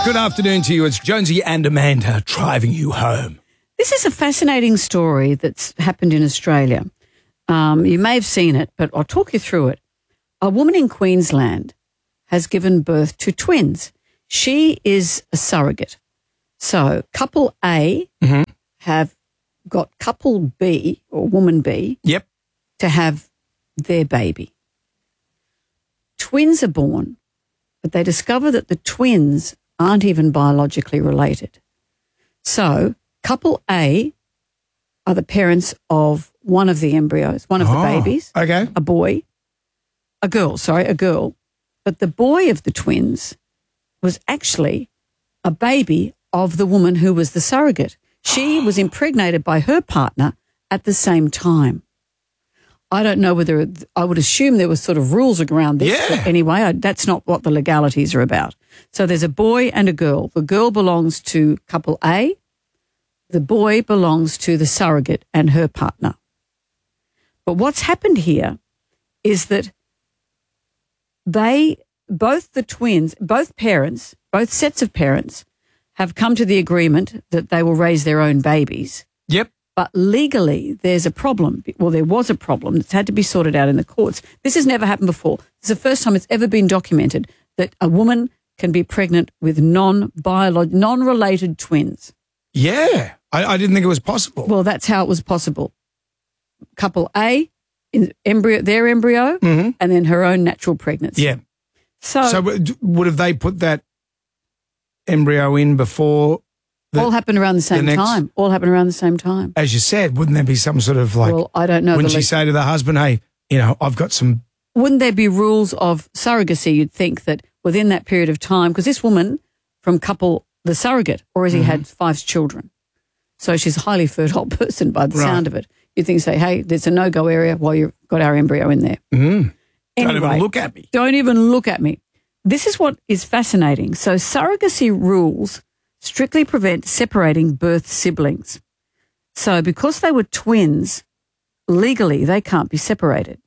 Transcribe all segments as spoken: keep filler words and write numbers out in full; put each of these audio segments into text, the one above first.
Good afternoon to you. It's Jonesy and Amanda driving you home. This is a fascinating story that's happened in Australia. Um, you may have seen it, but I'll talk you through it. A woman in Queensland has given birth to twins. She is a surrogate. So couple A mm-hmm. have got couple B or woman B yep. to have their baby. Twins are born, but they discover that the twins aren't even biologically related. So couple A are the parents of one of the embryos, one of oh, the babies, okay. a boy, a girl, sorry, a girl. But the boy of the twins was actually a baby of the woman who was the surrogate. She was impregnated by her partner at the same time. I don't know whether, I would assume there was sort of rules around this. Yeah. But anyway, I, that's not what the legalities are about. So there's a boy and a girl. The girl belongs to couple A. The boy belongs to the surrogate and her partner. But what's happened here is that they, both the twins, both parents, both sets of parents have come to the agreement that they will raise their own babies. Yep. But legally, there's a problem. Well, there was a problem that's had to be sorted out in the courts. This has never happened before. It's the first time it's ever been documented that a woman can be pregnant with non-biolog- non-related twins. Yeah. I, I didn't think it was possible. Well, that's how it was possible. Couple A, in embryo, their embryo, mm-hmm. and then her own natural pregnancy. Yeah. So, so would have they put that embryo in before? The, all happened around the same the next, time. All happened around the same time. As you said, wouldn't there be some sort of like? Well, I don't know. Wouldn't the she say to the husband, "Hey, you know, I've got some"? Wouldn't there be rules of surrogacy? You'd think that within that period of time, because this woman from couple, the surrogate, already mm-hmm. had five children, so she's a highly fertile person by the right. sound of it. You'd think, say, "Hey, there's a no-go area while you've got our embryo in there." Mm. Anyway, don't even look at me. Don't even look at me. This is what is fascinating. So surrogacy rules strictly prevent separating birth siblings. So because they were twins, legally they can't be separated.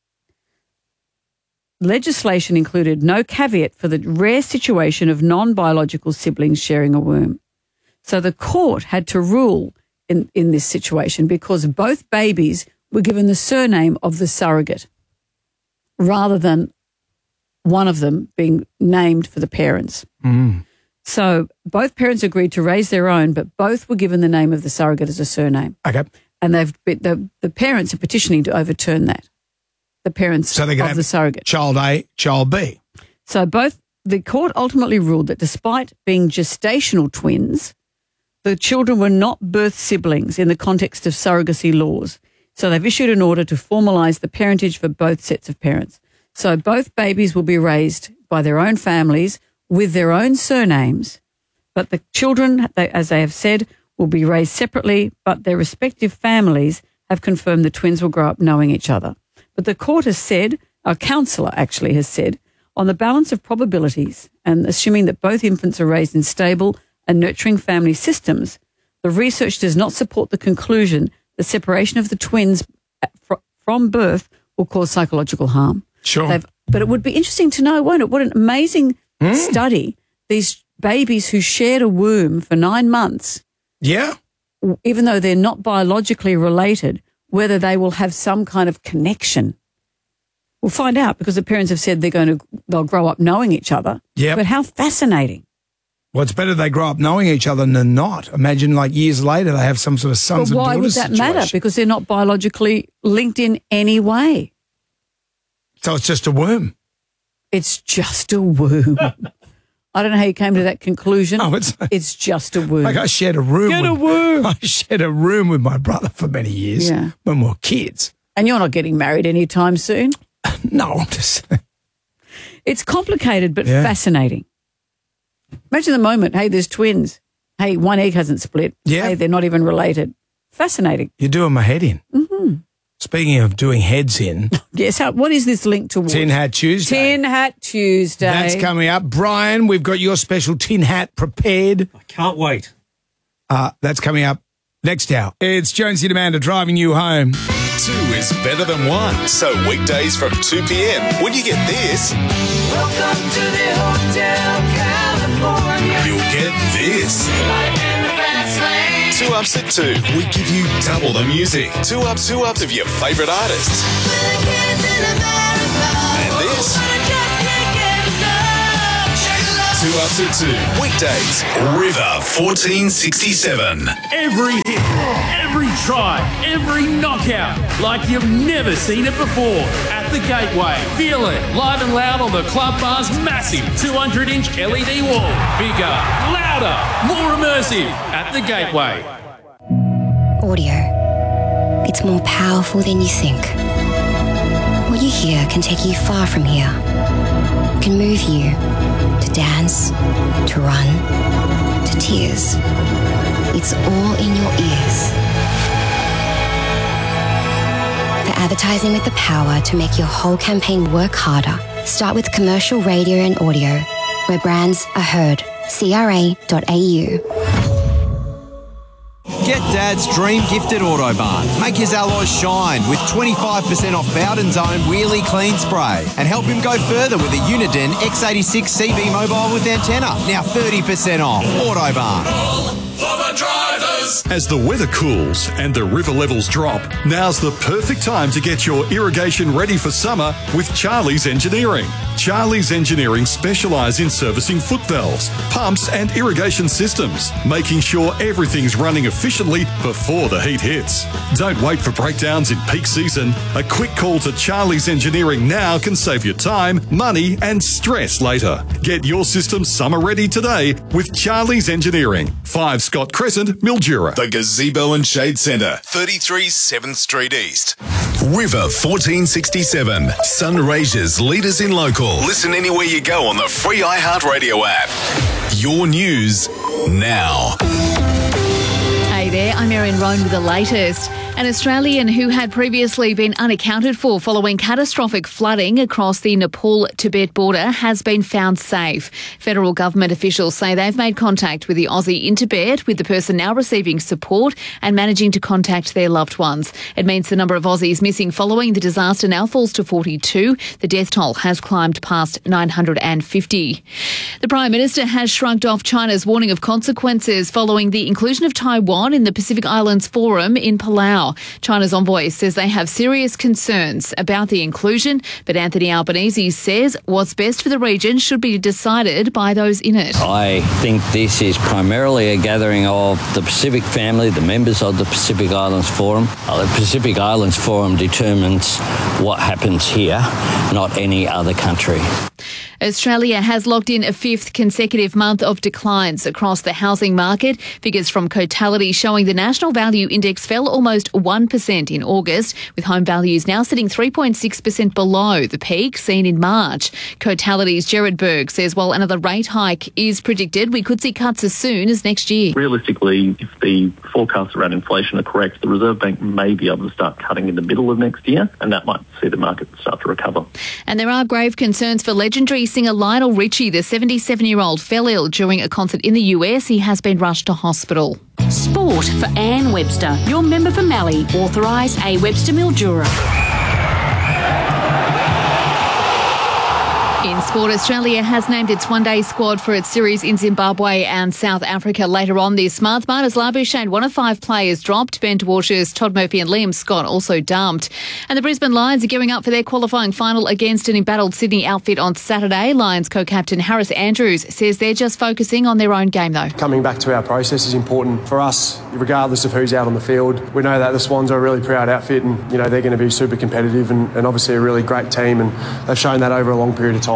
Legislation included no caveat for the rare situation of non-biological siblings sharing a womb. So the court had to rule in, in this situation because both babies were given the surname of the surrogate rather than one of them being named for the parents. Mm. So both parents agreed to raise their own, but both were given the name of the surrogate as a surname. Okay. And they've the, the parents are petitioning to overturn that, the parents so they can of have the surrogate. Child A, child B. So both the court ultimately ruled that despite being gestational twins, the children were not birth siblings in the context of surrogacy laws. So they've issued an order to formalise the parentage for both sets of parents. So both babies will be raised by their own families with their own surnames, but the children, they, as they have said, will be raised separately, but their respective families have confirmed the twins will grow up knowing each other. But the court has said, our counsellor actually has said, on the balance of probabilities and assuming that both infants are raised in stable and nurturing family systems, the research does not support the conclusion the separation of the twins from birth will cause psychological harm. Sure. They've, but it would be interesting to know, won't it? What an amazing mm. study. These babies who shared a womb for nine months. Yeah. Even though they're not biologically related, whether they will have some kind of connection. We'll find out because the parents have said they're going to, they'll grow up knowing each other. Yeah. But how fascinating. Well, it's better they grow up knowing each other than not. Imagine like years later they have some sort of sons but and daughters why would that situation. matter? Because they're not biologically linked in any way. So it's just a womb. It's just a womb. I don't know how you came to that conclusion. No, it's it's just a womb. Like I shared a room. Get with, a womb. I shared a room with my brother for many years yeah. when we were kids. And you're not getting married anytime soon? No, I'm just. It's complicated but yeah. fascinating. Imagine the moment. Hey, there's twins. Hey, one egg hasn't split. Yeah. Hey, they're not even related. Fascinating. You're doing my head in. Mm-hmm. Speaking of doing heads in. Yes, how, what is this link towards? Tin Hat Tuesday. Tin Hat Tuesday. That's coming up. Brian, we've got your special tin hat prepared. I can't wait. Uh, that's coming up next hour. It's Jonesy and Amanda driving you home. Two is better than one. So weekdays from two p.m. when you get this. Welcome to the Hotel California. You'll ups at two. We give you double the music. Two ups, two ups of your favourite artists. And this. Two ups at two. Weekdays. River fourteen sixty-seven. Every hit, every try, every knockout, like you've never seen it before. At the Gateway. Feel it live and loud on the Club Bar's massive two hundred inch L E D wall. Bigger, louder, more immersive. At the Gateway. Audio. It's more powerful than you think. What you hear can take you far from here. It can move you to dance, to run, to tears. It's all in your ears. For advertising with the power to make your whole campaign work harder, start with commercial radio and audio, where brands are heard. C R A dot A U. Get Dad's dream gift at Autobarn. Make his alloys shine with twenty-five percent off Bowden's own Wheelie Clean Spray. And help him go further with a Uniden X eighty-six C B mobile with antenna. Now thirty percent off. Autobarn. For the drivers. As the weather cools and the river levels drop, now's the perfect time to get your irrigation ready for summer with Charlie's Engineering. Charlie's Engineering specialise in servicing foot valves, pumps and irrigation systems, making sure everything's running efficiently before the heat hits. Don't wait for breakdowns in peak season. A quick call to Charlie's Engineering now can save you time, money and stress later. Get your system summer ready today with Charlie's Engineering. five Scott Crescent, Mildura. The Gazebo and Shade Centre, thirty-three seventh Street East. River fourteen sixty-seven. Sunraysia's leaders in local. Listen anywhere you go on the free iHeartRadio app. Your news now. Hey there, I'm Erin Roan with the latest. An Australian who had previously been unaccounted for following catastrophic flooding across the Nepal-Tibet border has been found safe. Federal government officials say they've made contact with the Aussie in Tibet, with the person now receiving support and managing to contact their loved ones. It means the number of Aussies missing following the disaster now falls to forty-two. The death toll has climbed past nine hundred fifty. The Prime Minister has shrugged off China's warning of consequences following the inclusion of Taiwan in the Pacific Islands Forum in Palau. China's envoy says they have serious concerns about the inclusion, but Anthony Albanese says what's best for the region should be decided by those in it. I think this is primarily a gathering of the Pacific family, the members of the Pacific Islands Forum. Uh, the Pacific Islands Forum determines what happens here, not any other country. Australia has logged in a fifth consecutive month of declines across the housing market. Figures from Cotality showing the National Value Index fell almost one percent in August, with home values now sitting three point six percent below the peak seen in March. Cotality's Gerard Berg says while another rate hike is predicted, we could see cuts as soon as next year. Realistically, if the forecasts around inflation are correct, the Reserve Bank may be able to start cutting in the middle of next year, and that might see the market start to recover. And there are grave concerns for legendary singer Lionel Richie. The seventy-seven-year-old fell ill during a concert in the U S. He has been rushed to hospital. Sport for Anne Webster, your member for Mallee, authorised A Webster Mildura. In sport, Australia has named its one-day squad for its series in Zimbabwe and South Africa later on this month. Marnus Labuschagne, one of five players dropped. Ben Dwarshuis, Todd Murphy and Liam Scott also dumped. And the Brisbane Lions are gearing up for their qualifying final against an embattled Sydney outfit on Saturday. Lions co-captain Harris Andrews says they're just focusing on their own game though. Coming back to our process is important for us, regardless of who's out on the field. We know that the Swans are a really proud outfit and, you know, they're going to be super competitive and, and obviously a really great team, and they've shown that over a long period of time.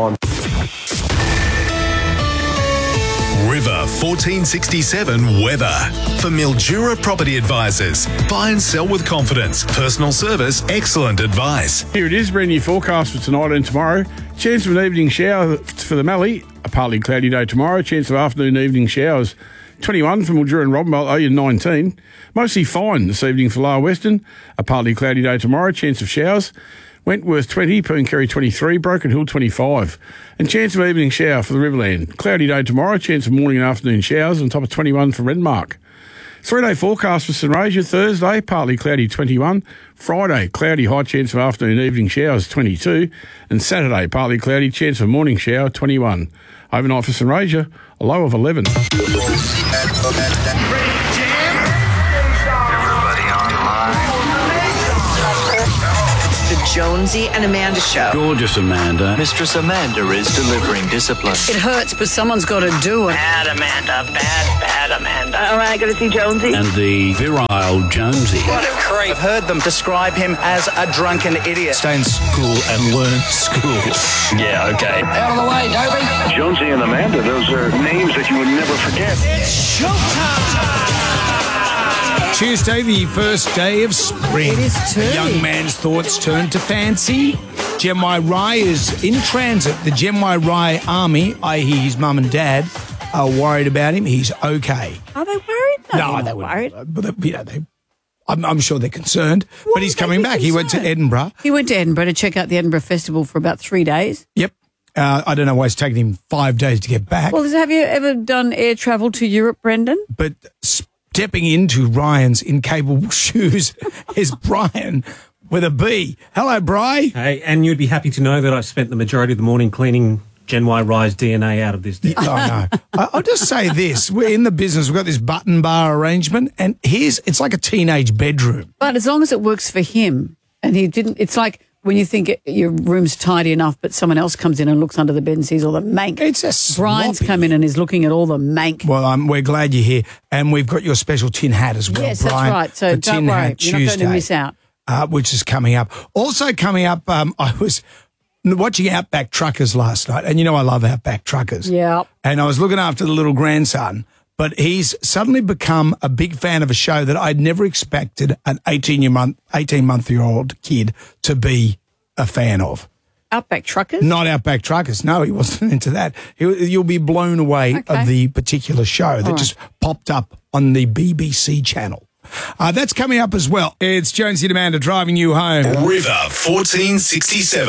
River fourteen sixty-seven weather. For Mildura Property Advisors. Buy and sell with confidence. Personal service, excellent advice. Here it is, brand new forecast for tonight and tomorrow. Chance of an evening shower for the Mallee. A partly cloudy day tomorrow. Chance of afternoon evening showers. twenty-one for Mildura and Robinvale. Oyen nineteen. Mostly fine this evening for Lower Western. A partly cloudy day tomorrow. Chance of showers. Wentworth twenty, Pooncarry twenty-three, Broken Hill twenty-five. And chance of evening shower for the Riverland. Cloudy day tomorrow, chance of morning and afternoon showers on top of twenty-one for Renmark. Three-day forecast for Sunraysia. Thursday, partly cloudy twenty-one. Friday, cloudy, high chance of afternoon and evening showers twenty-two. And Saturday, partly cloudy, chance of morning shower twenty-one. Overnight for Sunraysia, a low of eleven. Jonesy and Amanda Show. Gorgeous Amanda. Mistress Amanda is delivering discipline. It hurts, but someone's got to do it. Bad Amanda, bad, bad Amanda. All right, going to see Jonesy. And the virile Jonesy. What a creep. I've heard them describe him as a drunken idiot. Stay in school and learn school. Yeah, okay. Out of the way, Dobie. Jonesy and Amanda, those are names that you would never forget. It's showtime! Tuesday, the first day of spring. It is too. A young man's thoughts turn to fancy. Gen Y Rai is in transit. The Gen Y Rai army, that is his mum and dad, are worried about him. He's okay. Are they worried? No, No, they're they not wouldn't. worried. But they, you know, they, I'm, I'm sure they're concerned. Why but he's would they coming be back. He went to concerned? Edinburgh. He went to Edinburgh to check out the Edinburgh Festival for about three days. Yep. Uh, I don't know why it's taken him five days to get back. Well, have you ever done air travel to Europe, Brendan? But stepping into Ryan's incapable shoes is Brian with a B. Hello, Bri. Hey, and you'd be happy to know that I spent the majority of the morning cleaning Gen Y Rai's D N A out of this. Oh, no. I- I'll just say this. We're in the business. We've got this button bar arrangement, and here's, it's like a teenage bedroom. But as long as it works for him, and he didn't, it's like when you think it, your room's tidy enough, but someone else comes in and looks under the bed and sees all the mank. It's a Brian's sloppy. come in and is looking at all the mank. Well, um, we're glad you're here, and we've got your special tin hat as well, Yes, Brian. that's right. So for don't Tin worry, Hat you're not going to Tuesday, miss out. Uh, which is coming up. Also coming up, um, I was watching Outback Truckers last night, and you know I love Outback Truckers. Yeah. And I was looking after the little grandson, but he's suddenly become a big fan of a show that I'd never expected an eighteen-month, eighteen-month-year-old kid to be a fan of. Outback Truckers? Not Outback Truckers. No, he wasn't into that. He- You'll be blown away Okay. of the particular show that All right. just popped up on the B B C channel. Uh, that's coming up as well. It's Jonesy and Amanda driving you home. River fourteen sixty-seven.